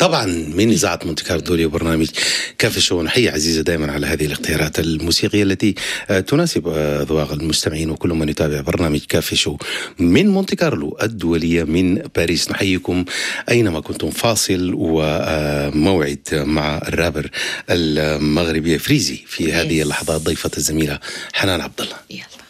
طبعا من إذاعة مونتي كاردو وبرنامج كافي شو. نحيي عزيزة دائما على هذه الاختيارات الموسيقية التي تناسب أذواق المستمعين وكل من يتابع برنامج كافي شو من مونتي كارلو الدولية من باريس. نحييكم أينما كنتم. فاصل وموعد مع الرابر المغربي فريزي في هذه اللحظات ضيفة الزميلة حنان عبد الله.